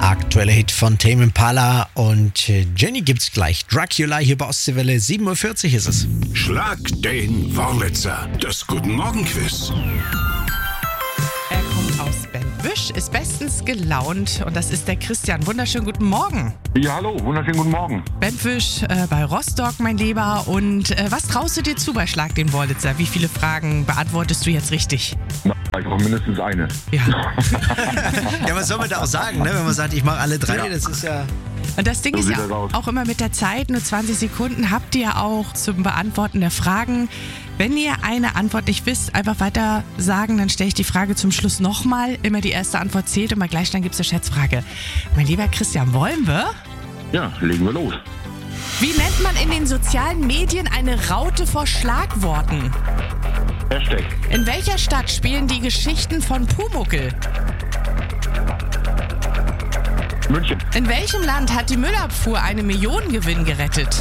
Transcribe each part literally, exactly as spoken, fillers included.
Aktueller Hit von Tame Impala und Jenny gibt's gleich. Dracula hier bei Ostseewelle, sieben Uhr vierzig ist es. Schlag den Wurlitzer, das Guten Morgen Quiz. Er kommt aus Bentwisch, ist bestens gelaunt und das ist der Christian. Wunderschönen guten Morgen. Ja, hallo, wunderschönen guten Morgen. Bentwisch äh, bei Rostock, mein Lieber. Und äh, was traust du dir zu bei Schlag den Wurlitzer? Wie viele Fragen beantwortest du jetzt richtig? Na, ich brauche mindestens eine. Ja. Ja, was soll man da auch sagen, ne? Wenn man sagt, ich mache alle drei, Ja. das ist ja... Und das Ding So ist sieht ja das aus. auch immer mit der Zeit, nur zwanzig Sekunden habt ihr auch zum Beantworten der Fragen. Wenn ihr eine Antwort nicht wisst, einfach weiter sagen, dann stelle ich die Frage zum Schluss nochmal. Immer die erste Antwort zählt und mal gleich dann gibt es eine Schätzfrage. Mein lieber Christian, wollen wir? Ja, legen wir los. Wie nennt man in den sozialen Medien eine Raute vor Schlagworten? Hashtag. In welcher Stadt spielen die Geschichten von Pumuckl? München. In welchem Land hat die Müllabfuhr einen Millionengewinn gerettet?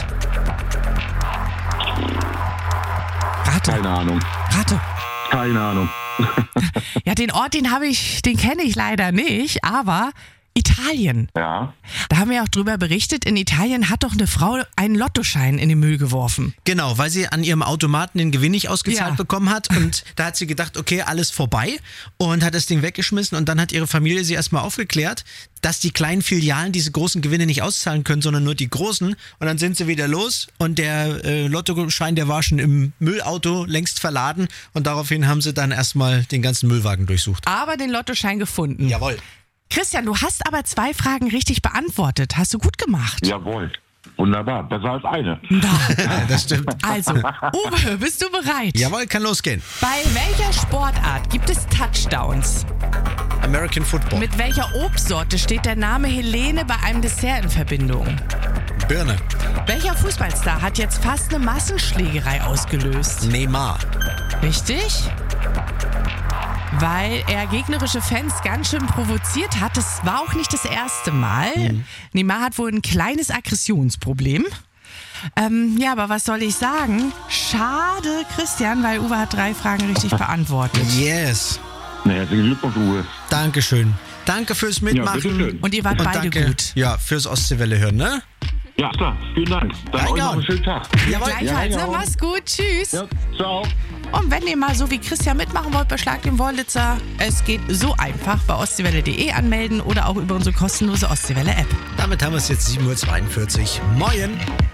Rate, Keine Ahnung. rate. Keine Ahnung. Ja, den Ort, den habe ich, den kenne ich leider nicht, aber Italien. Ja. Da haben wir auch drüber berichtet. In Italien hat doch eine Frau einen Lottoschein in den Müll geworfen. Genau, weil sie an ihrem Automaten den Gewinn nicht ausgezahlt Ja. bekommen hat und da hat sie gedacht, okay, alles vorbei und hat das Ding weggeschmissen und dann hat ihre Familie sie erstmal aufgeklärt, dass die kleinen Filialen diese großen Gewinne nicht auszahlen können, sondern nur die großen und dann sind sie wieder los und der äh, Lottoschein, der war schon im Müllauto längst verladen und daraufhin haben sie dann erstmal den ganzen Müllwagen durchsucht. Aber den Lottoschein gefunden. Jawohl. Christian, du hast aber zwei Fragen richtig beantwortet. Hast du gut gemacht. Jawohl. Wunderbar. Besser als eine. Da. Das stimmt. Also, Uwe, bist du bereit? Jawohl, kann losgehen. Bei welcher Sportart gibt es Touchdowns? American Football. Mit welcher Obstsorte steht der Name Helene bei einem Dessert in Verbindung? Birne. Welcher Fußballstar hat jetzt fast eine Massenschlägerei ausgelöst? Neymar. Richtig? Weil er gegnerische Fans ganz schön provoziert hat. Das war auch nicht das erste Mal. Mhm. Neymar hat wohl ein kleines Aggressionsproblem. Ähm, ja, aber was soll ich sagen? Schade, Christian, weil Uwe hat drei Fragen richtig beantwortet. Yes. Na, herzlichen Glückwunsch, Uwe. Dankeschön. Danke fürs Mitmachen. bitteschön. Und ihr wart Und beide danke, gut. ja, fürs Ostseewelle hören, ne? Ja, klar. Vielen Dank. Dann euch noch einen schönen Tag. Jawohl. Gleichfalls, Ja, ne? ja. Mach's gut. Tschüss. Ja, ciao. Und wenn ihr mal so wie Christian mitmachen wollt bei Schlag den Wurlitzer, es geht so einfach. Bei ostseewelle punkt de anmelden oder auch über unsere kostenlose Ostseewelle-App. Damit haben wir es jetzt sieben Uhr zweiundvierzig. Moin.